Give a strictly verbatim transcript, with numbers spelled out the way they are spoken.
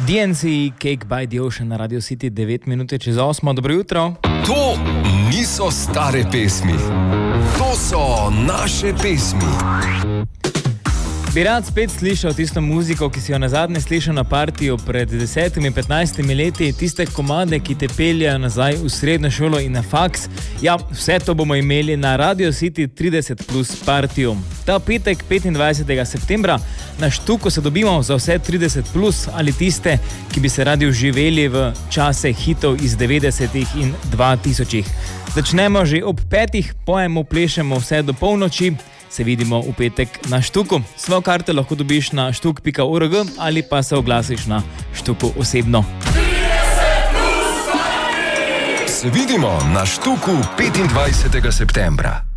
D N C, Cake by the Ocean na Radio City, devet minut čez osmo. Dobro jutro. To niso stare pesmi. To so naše pesmi. Bi rad spet slišal tisto muziko, ki si jo nazadnje slišal na partiju pred desetimi, petnajstimi leti, tiste komade, ki te peljejo nazaj v srednjo šolo in na faks. Ja, vse to bomo imeli na Radio City trideset plus partiju. Ta petek, petindvajsetega septembra, na Štuku se dobimo za vse trideset plus ali tiste, ki bi se radi vživeli v čase hitov iz devetdesetih in dvatisočih. Začnemo že ob petih, pojemo, plešemo vse do polnoči. Se vidimo v petek na Štuku. Svojo karto lahko dobiš na štuk pika org ali pa se oglasiš na Štuku osebno. Se vidimo na Štuku petindvajsetega septembra.